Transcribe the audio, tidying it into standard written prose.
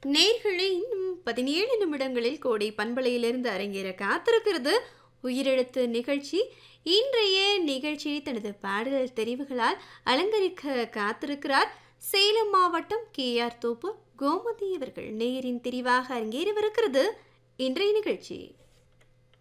நேர்களே இன்னும் 17 நிமிடங்களில் கோடை பண்பலையிலிருந்து அரங்கேற காத்திருக்கிறது உயிரெழுத்து நிகழ்ச்சி. இன்றைய நிகழ்ச்சி தனது பாடல் தெரிவுகளால் அலங்கரிக்க காத்திருக்கிறார் சேலம் மாவட்டம் கேஆர் தோப்பு கோமதி அவர்கள். நேயரின் தெரிவாக அரங்கேறவிருக்கிறது இன்றைய நிகழ்ச்சி.